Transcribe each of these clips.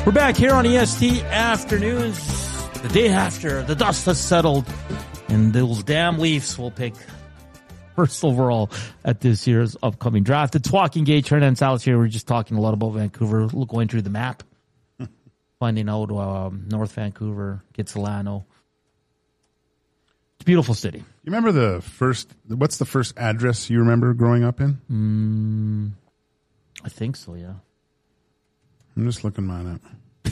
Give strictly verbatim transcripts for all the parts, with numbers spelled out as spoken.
We're back here on E S T Afternoons, the day after the dust has settled, and those damn Leafs will pick first overall at this year's upcoming draft. It's Walking Gate, Hernan and Salas here. We're just talking a lot about Vancouver, going through the map, finding out um, North Vancouver, Kitsilano. It's a beautiful city. You remember the first, what's the first address you remember growing up in? Mm, I think so, yeah. I'm just looking mine up.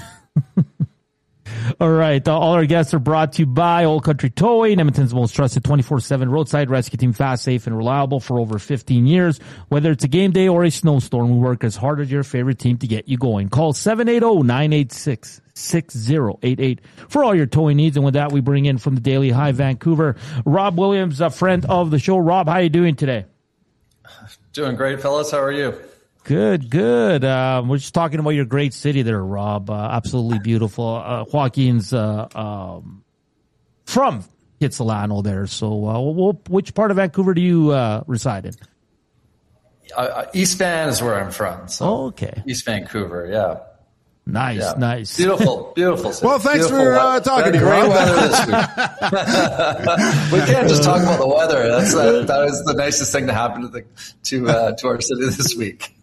All right. All our guests are brought to you by Old Country Towing, Edmonton's most trusted twenty-four seven roadside rescue team, fast, safe, and reliable for over fifteen years. Whether it's a game day or a snowstorm, we work as hard as your favorite team to get you going. Call seven eight zero, nine eight six, six zero eight eight for all your towing needs. And with that, we bring in from the Daily Hive Vancouver, Rob Williams, a friend of the show. Rob, how are you doing today? Doing great, fellas. How are you? Good, good. Um, we're just talking about your great city there, Rob. Uh, absolutely beautiful. Uh, Joaquin's uh, um, from Kitsilano there. So uh, we'll, which part of Vancouver do you uh, reside in? Uh, East Van is where I'm from. So oh, okay. East Vancouver, yeah. Nice, yeah. nice. Beautiful, beautiful city. Well, thanks beautiful for uh, talking to me, Great Rob. weather this week. We can't just talk about the weather. That's uh, that is the nicest thing to happen to the to uh, to our city this week.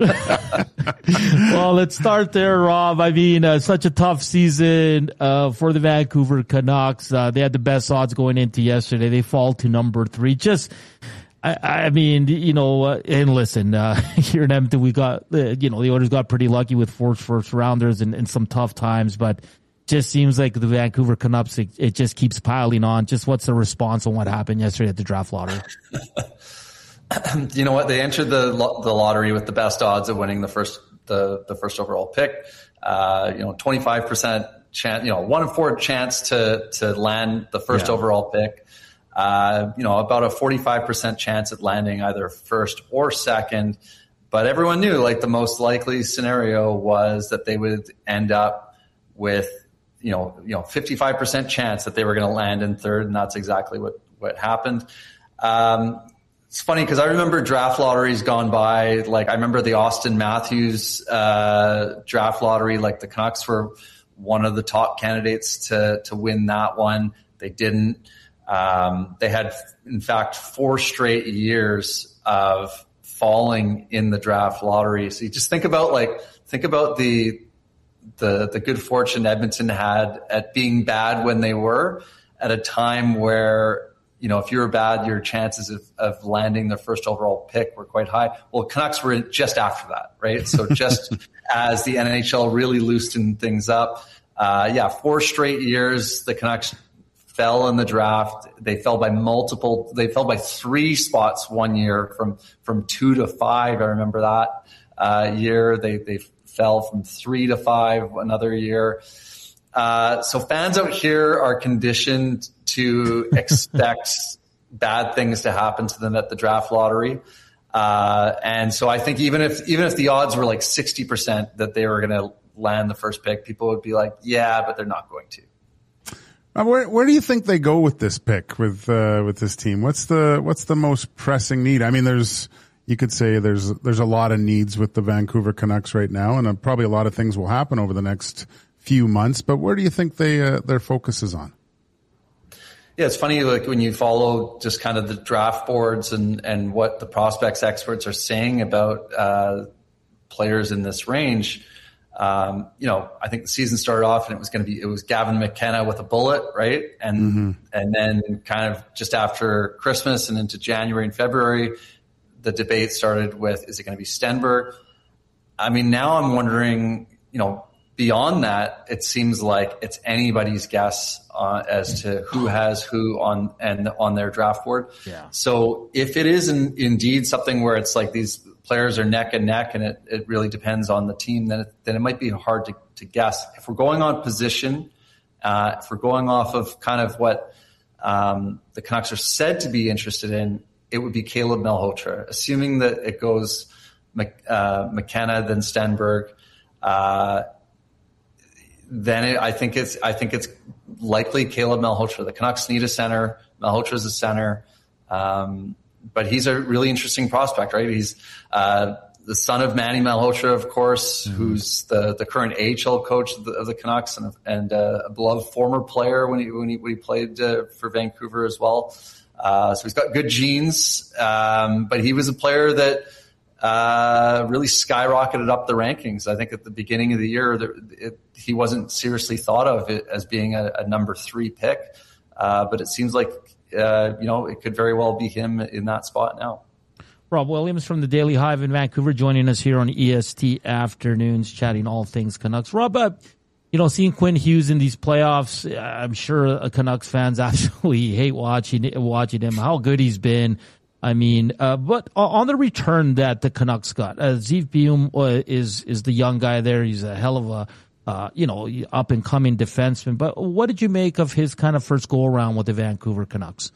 Well, let's start there, Rob. I mean, uh, such a tough season uh, for the Vancouver Canucks. Uh, they had the best odds going into yesterday. They fall to number three. Just. I, I mean, you know, uh, and listen, uh, here in Edmonton, we got, uh, you know, the Oilers got pretty lucky with four first rounders and, and some tough times, but just seems like the Vancouver Canucks, it, it just keeps piling on. Just what's the response on what happened yesterday at the draft lottery? You know what? They entered the the lottery with the best odds of winning the first the the first overall pick. Uh, you know, twenty-five percent chance, you know, one in four chance to to land the first yeah. overall pick. Uh, you know, about a forty-five percent chance at landing either first or second. But everyone knew, like, the most likely scenario was that they would end up with, you know, you know, fifty-five percent chance that they were going to land in third, and that's exactly what, what happened. Um, it's funny because I remember draft lotteries gone by. Like, I remember the Austin Matthews uh, draft lottery. Like, the Canucks were one of the top candidates to to win that one. They didn't. Um, they had, in fact, four straight years of falling in the draft lottery. So you just think about, like, think about the, the, the good fortune Edmonton had at being bad when they were, at a time where, you know, if you were bad, your chances of, of landing the first overall pick were quite high. Well, Canucks were just after that, right? So just as the N H L really loosened things up, uh, yeah, four straight years, the Canucks fell in the draft. They fell by multiple, they fell by three spots one year from, from two to five. I remember that, uh, year. They, they fell from three to five another year. Uh, so fans out here are conditioned to expect bad things to happen to them at the draft lottery. Uh, and so I think even if, even if the odds were like sixty percent that they were going to land the first pick, people would be like, yeah, but they're not going to. Uh, where, where do you think they go with this pick, with uh, with this team? What's the what's the most pressing need? I mean, there's you could say there's there's a lot of needs with the Vancouver Canucks right now, and uh, probably a lot of things will happen over the next few months. But where do you think they uh, their focus is on? Yeah, it's funny, like, when you follow just kind of the draft boards and and what the prospects experts are saying about uh, players in this range. Um, you know, I think the season started off and it was going to be, it was Gavin McKenna with a bullet, right? And, mm-hmm. and then kind of just after Christmas and into January and February, the debate started with, is it going to be Stenberg? I mean, now I'm wondering, you know, beyond that, it seems like it's anybody's guess uh, as to who has who on, and on their draft board. Yeah. So if it is in, indeed something where it's like these players are neck and neck and it, it really depends on the team, then it, then it might be hard to, to guess. If we're going on position, uh, if we're going off of kind of what um, the Canucks are said to be interested in, it would be Caleb Malhotra. Assuming that it goes uh, McKenna, then Stenberg, uh, then it, I think it's I think it's likely Caleb Malhotra. The Canucks need a center. Malhotra is a center. Um, But he's a really interesting prospect, right? He's, uh, the son of Manny Malhotra, of course, mm-hmm. who's the, the current A H L coach of the, of the Canucks, and, and uh, a beloved former player when he when he, when he played uh, for Vancouver as well. Uh, so he's got good genes, um, but he was a player that uh, really skyrocketed up the rankings. I think at the beginning of the year, there, it, he wasn't seriously thought of it as being a, a number three pick, uh, but it seems like uh, you know it could very well be him in that spot now. Rob Williams from the Daily Hive in Vancouver joining us here on E S T Afternoons, chatting all things Canucks. Rob, uh, you know, seeing Quinn Hughes in these playoffs, I'm sure Canucks fans absolutely hate watching watching him, how good he's been. I mean, uh, but on the return that the Canucks got, uh, Zeev Buum uh, is is the young guy there. He's a hell of a, uh, you know, up-and-coming defenseman. But what did you make of his kind of first go-around with the Vancouver Canucks?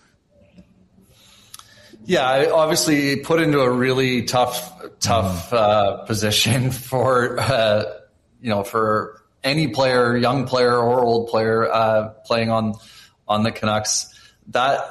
Yeah, obviously put into a really tough, tough uh, position for uh, you know for any player, young player or old player uh, playing on on the Canucks. That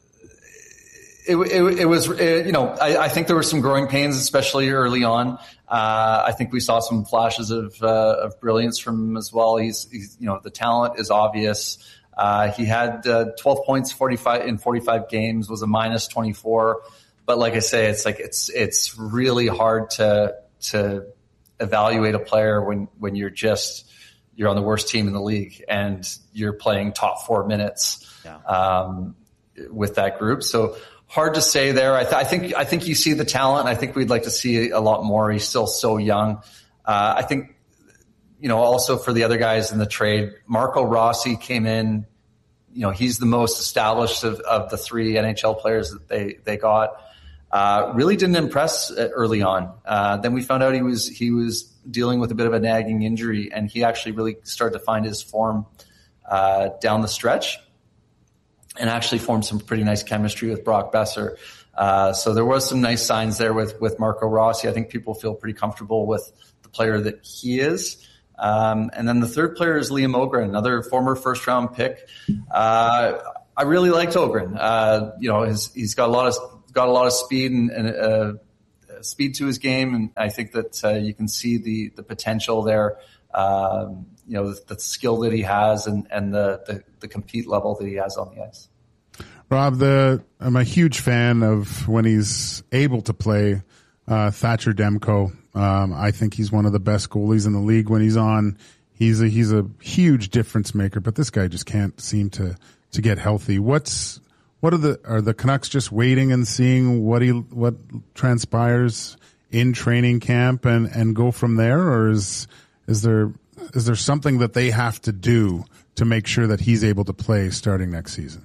it it, it was it, you know I, I think there were some growing pains, especially early on. Uh, I think we saw some flashes of uh, of brilliance from him as well. He's, he's you know the talent is obvious. Uh, he had uh, twelve points, forty-five in forty-five games, was a minus twenty-four. But like I say, it's like it's it's really hard to to evaluate a player when when you're just you're on the worst team in the league and you're playing top four minutes yeah. um, with that group. So hard to say there. I, th- I think I think you see the talent. I think we'd like to see a lot more. He's still so young. Uh, I think. You know, also for the other guys in the trade, Marco Rossi came in. You know, he's the most established of, of the three N H L players that they they got. Uh, really didn't impress early on. Uh, then we found out he was he was dealing with a bit of a nagging injury, and he actually really started to find his form uh, down the stretch, and actually formed some pretty nice chemistry with Brock Besser. Uh, so there was some nice signs there with with Marco Rossi. I think people feel pretty comfortable with the player that he is. Um, and then the third player is Liam Ogren, another former first round pick. Uh, I really liked Ogren. Uh, you know, his, he's got a lot of, got a lot of speed and, and uh, speed to his game. And I think that, uh, you can see the, the potential there. Um, you know, the, the skill that he has and, and the, the, the compete level that he has on the ice. Rob, the, I'm a huge fan of when he's able to play, uh, Thatcher Demko. Um, I think he's one of the best goalies in the league when he's on. He's a, he's a huge difference maker, but this guy just can't seem to, to get healthy. What's, what are the, are the Canucks just waiting and seeing what he, what transpires in training camp and, and go from there? Or is, is there, is there something that they have to do to make sure that he's able to play starting next season?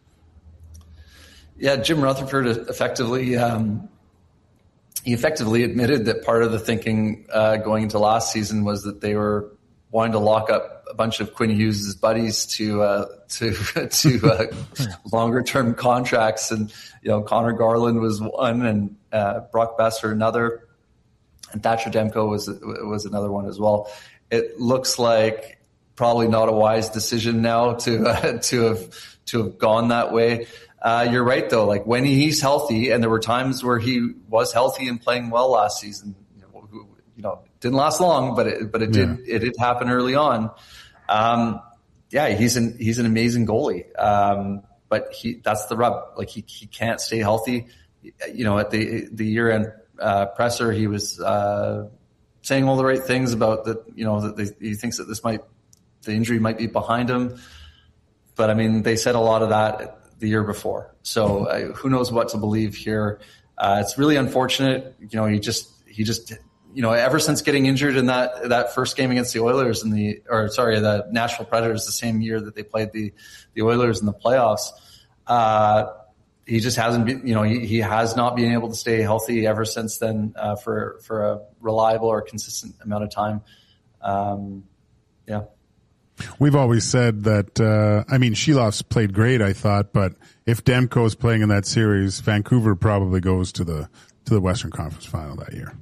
Yeah, Jim Rutherford effectively, um, he effectively admitted that part of the thinking uh, going into last season was that they were wanting to lock up a bunch of Quinn Hughes' buddies to uh, to to uh, longer term contracts, and you know Connor Garland was one, and uh, Brock Besser another, and Thatcher Demko was was another one as well. It looks like probably not a wise decision now to uh, to have to have gone that way. Uh, you're right though. Like when he's healthy, and there were times where he was healthy and playing well last season. You know, you know didn't last long, but it, but it did yeah. it did happen early on. Um, yeah, he's an he's an amazing goalie. Um, but he that's the rub. Like he he can't stay healthy. You know, at the the year end uh, presser, he was uh, saying all the right things about that. You know, that they, he thinks that this might the injury might be behind him. But I mean, they said a lot of that the year before. So uh, who knows what to believe here. Uh, it's really unfortunate. You know, he just, he just, you know, ever since getting injured in that, that first game against the Oilers in the, or sorry, the Nashville Predators, the same year that they played the, the Oilers in the playoffs, uh, he just hasn't been, you know, he, he has not been able to stay healthy ever since then, uh, for, for a reliable or consistent amount of time. Um, yeah. We've always said that, uh, I mean, Shilov's played great, I thought, but if Demko's playing in that series, Vancouver probably goes to the, to the Western Conference Final that year.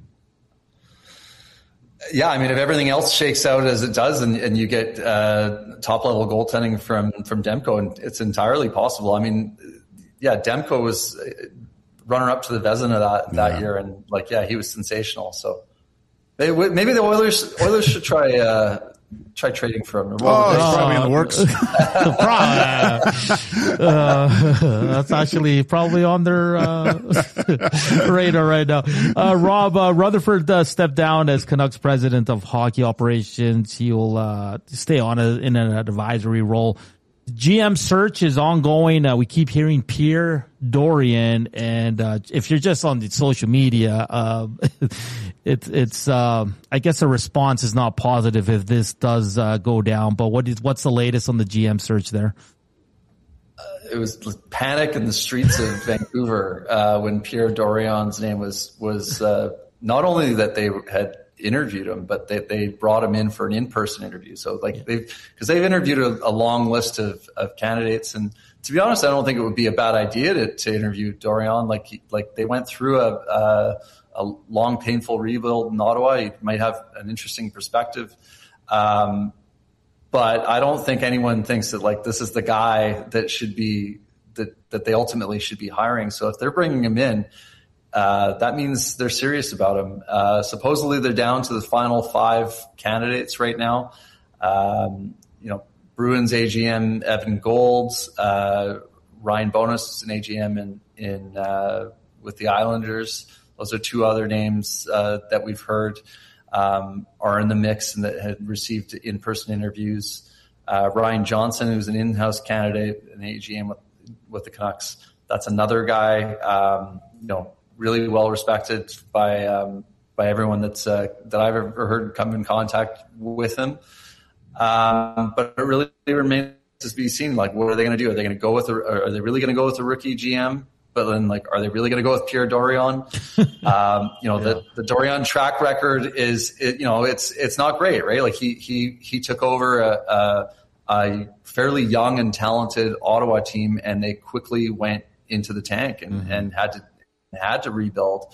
Yeah. I mean, if everything else shakes out as it does and, and you get, uh, top level goaltending from, from Demko, and it's entirely possible. I mean, yeah, Demko was runner up to the Vezina that, that yeah. year. And like, yeah, he was sensational. So maybe, maybe the Oilers, Oilers should try, uh, try trading for him. Oh, it's probably in the works. probably, uh, that's actually probably on their uh, radar right now. Uh, Rob uh, Rutherford uh, stepped down as Canucks president of hockey operations. He'll uh, stay on a, in an advisory role. G M search is ongoing. Uh, we keep hearing Pierre Dorion, and uh, if you're just on the social media, uh, it's it's. Uh, I guess a response is not positive if this does uh, go down. But what is what's the latest on the G M search there? Uh, it was panic in the streets of Vancouver uh, when Pierre Dorion's name was was uh, not only that they had interviewed him, but they, they brought him in for an in-person interview. So like yeah. they've, cause they've interviewed a, a long list of, of candidates. And to be honest, I don't think it would be a bad idea to, to interview Dorion. Like, he, like they went through a, a, a long, painful rebuild in Ottawa. He might have an interesting perspective. Um, but I don't think anyone thinks that like this is the guy that should be, that, that they ultimately should be hiring. So if they're bringing him in, Uh, that means they're serious about him. Uh, supposedly they're down to the final five candidates right now. Um, you know, Bruins A G M Evan Golds, uh, Ryan Bonus is an A G M in, in, uh, with the Islanders. Those are two other names, uh, that we've heard, um, are in the mix and that had received in-person interviews. Uh, Ryan Johnson, who's an in-house candidate, an A G M with, with the Canucks. That's another guy, um, you know, really well respected by um, by everyone that's uh, that I've ever heard come in contact with him. Um, but it really remains to be seen. Like, what are they going to do? Are they going to go with? A, are they really going to go with a rookie G M? But then, like, are they really going to go with Pierre Dorion? um, you know, yeah. the the Dorion track record is, it, you know, it's it's not great, right? Like he he he took over a, a, a fairly young and talented Ottawa team, and they quickly went into the tank and, mm-hmm. and had to. had to rebuild.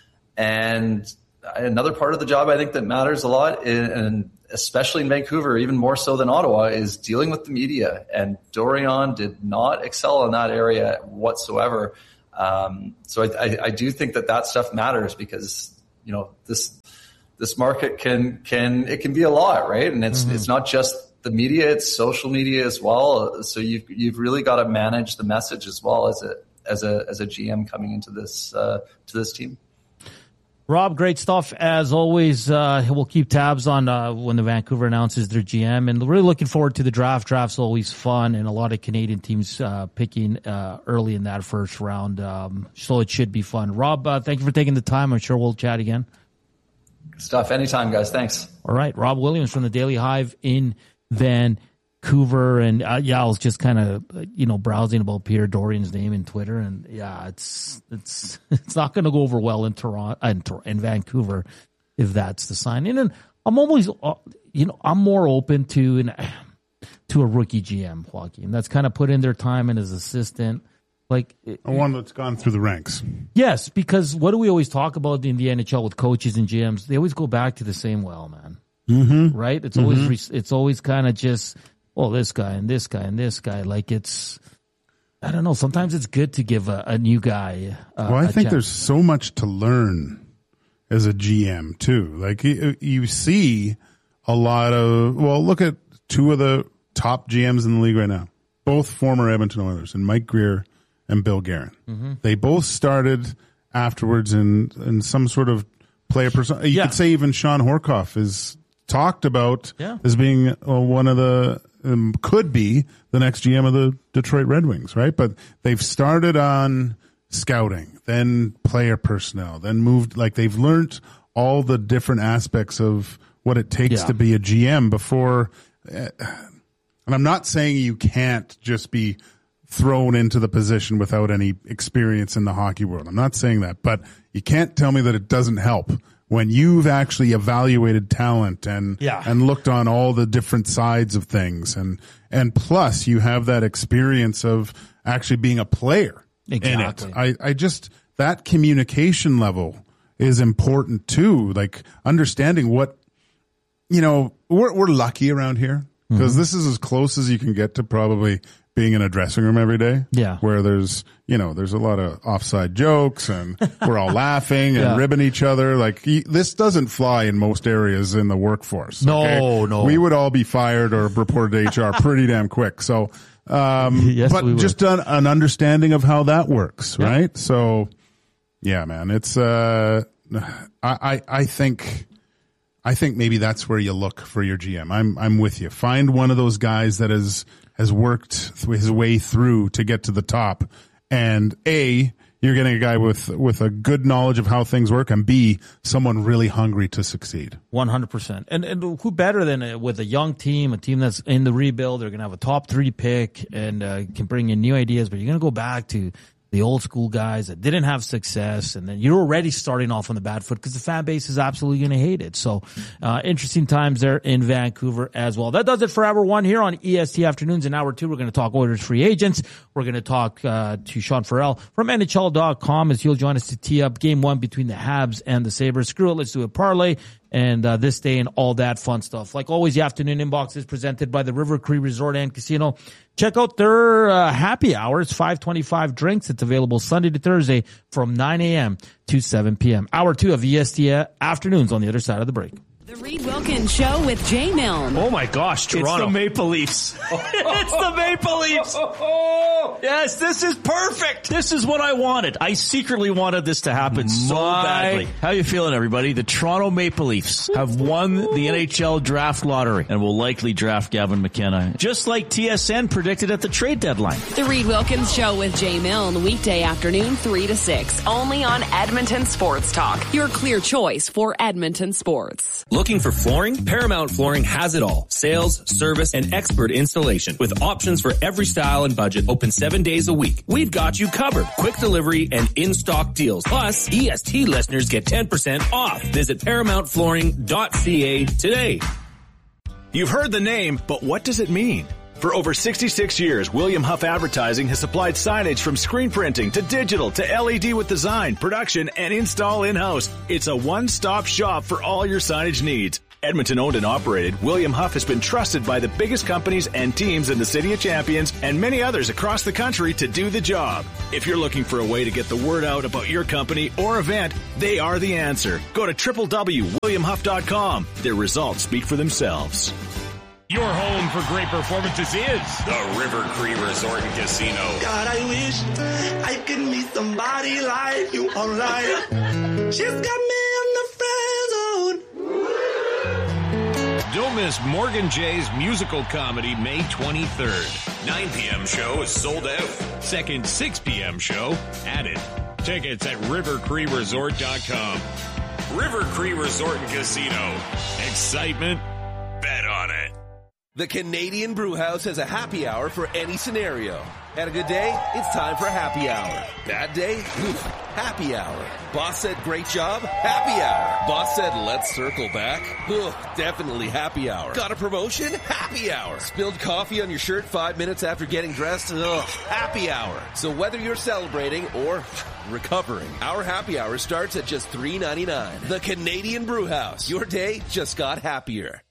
And another part of the job I think that matters a lot, and especially in Vancouver, even more so than Ottawa, is dealing with the media. And Dorion did not excel in that area whatsoever. Um, so I, I, I do think that that stuff matters because, you know, this, this market can, can, it can be a lot, right? And it's, mm-hmm. it's not just the media, it's social media as well. So you've, you've really got to manage the message as well as it, as a as a G M coming into this uh, to this team. Rob, great stuff as always. Uh, we'll keep tabs on uh, when the Vancouver announces their G M, and really looking forward to the draft. Draft's always fun, and a lot of Canadian teams uh, picking uh, early in that first round. Um, so it should be fun. Rob, uh, thank you for taking the time. I'm sure we'll chat again. Good stuff. Anytime, guys. Thanks. All right, Rob Williams from the Daily Hive in Vancouver. Vancouver, and uh, yeah, I was just kind of uh, you know browsing about Pierre Dorion's name in Twitter, and yeah, it's it's it's not going to go over well in Toronto in, in Vancouver if that's the sign. And, and I'm always uh, you know I'm more open to an to a rookie G M, Joaquin, that's kind of put in their time and his assistant, like a one that's gone through the ranks. Yes, because what do we always talk about in the N H L with coaches and G Ms? They always go back to the same well, man. Mm-hmm. Right? It's mm-hmm. always it's always kind of just. Oh, this guy and this guy and this guy. Like it's, I don't know. Sometimes it's good to give a, a new guy. Uh, well, I think chance. there's so much to learn as a G M too. Like you, you see a lot of, well, look at two of the top G Ms in the league right now, both former Edmonton Oilers, and Mike Greer and Bill Guerin. Mm-hmm. They both started afterwards in, in some sort of player person. You yeah. could say even Sean Horkoff is talked about yeah. as being uh, one of the, Um, could be the next G M of the Detroit Red Wings, right? But they've started on scouting, then player personnel, then moved, like they've learned all the different aspects of what it takes yeah. to be a G M before. Uh, and I'm not saying you can't just be thrown into the position without any experience in the hockey world. I'm not saying that, but you can't tell me that it doesn't help when you've actually evaluated talent and yeah. and looked on all the different sides of things, and and plus you have that experience of actually being a player exactly. in it. I, I just that communication level is important too. Like understanding what you know, we're we're lucky around here because mm-hmm. this is as close as you can get to probably being in a dressing room every day. Yeah. Where there's, you know, there's a lot of offside jokes and we're all laughing and Yeah. ribbing each other. Like he, this doesn't fly in most areas in the workforce. No, okay? no. We would all be fired or reported to H R pretty damn quick. So, um, Yes, but we would. just an, an understanding of how that works, Yeah. right? So, yeah, man, it's, uh, I, I, I think, I think maybe that's where you look for your G M. I'm, I'm with you. Find one of those guys that has, has worked his way through to get to the top. And A, you're getting a guy with, with a good knowledge of how things work, and B, someone really hungry to succeed. one hundred percent. And, and who better than uh, with a young team, a team that's in the rebuild, they're going to have a top three pick and uh, can bring in new ideas, but you're going to go back to the old school guys that didn't have success, and then you're already starting off on the bad foot because the fan base is absolutely going to hate it. So, uh, interesting times there in Vancouver as well. That does it for hour one here on E S T Afternoons. In hour two, we're going to talk Oilers free agents. We're going to talk, uh, to Sean Farrell from N H L dot com as he'll join us to tee up game one between the Habs and the Sabres. Screw it. Let's do a parlay. And, uh, this day and all that fun stuff. Like always, the afternoon inbox is presented by the River Cree Resort and Casino. Check out their, uh, happy hour. It's five twenty-five drinks. It's available Sunday to Thursday from nine a.m. to seven p.m. Hour two of E S T Afternoons on the other side of the break. The Reed Wilkins Show with Jay Milne. Oh my gosh, Toronto. It's the Maple Leafs. It's the Maple Leafs. Yes, this is perfect. This is what I wanted. I secretly wanted this to happen so My- badly. How you feeling, everybody? The Toronto Maple Leafs have won the N H L draft lottery and will likely draft Gavin McKenna, just like T S N predicted at the trade deadline. The Reed Wilkins Show with Jay Milne, weekday afternoon, three to six, only on Edmonton Sports Talk. Your clear choice for Edmonton sports. Looking for flooring? Paramount Flooring has it all. Sales, service, and expert installation with options for every style and budget, open seven days a week. We've got you covered. Quick delivery and in-stock deals. Plus, E S T listeners get ten percent off. Visit paramount flooring dot c a today. You've heard the name, but what does it mean? For over sixty-six years, William Huff Advertising has supplied signage from screen printing to digital to L E D with design, production, and install in-house. It's a one-stop shop for all your signage needs. Edmonton owned and operated, William Huff has been trusted by the biggest companies and teams in the City of Champions and many others across the country to do the job. If you're looking for a way to get the word out about your company or event, they are the answer. Go to w w w dot william huff dot com. Their results speak for themselves. Your home for great performances is the River Cree Resort and Casino. God, I wish I could meet somebody like you online. She's got me in the friend zone. Don't miss Morgan Jay's musical comedy May twenty-third. nine p.m. show is sold out. Second six p.m. show added. Tickets at river cree resort dot com. River Cree Resort and Casino. Excitement? Bet on it. The Canadian Brewhouse has a happy hour for any scenario. Had a good day? It's time for happy hour. Bad day? Oof, happy hour. Boss said great job? Happy hour. Boss said let's circle back? Ugh, definitely happy hour. Got a promotion? Happy hour. Spilled coffee on your shirt five minutes after getting dressed? Ugh, happy hour. So whether you're celebrating or recovering, our happy hour starts at just three ninety-nine. The Canadian Brewhouse. Your day just got happier.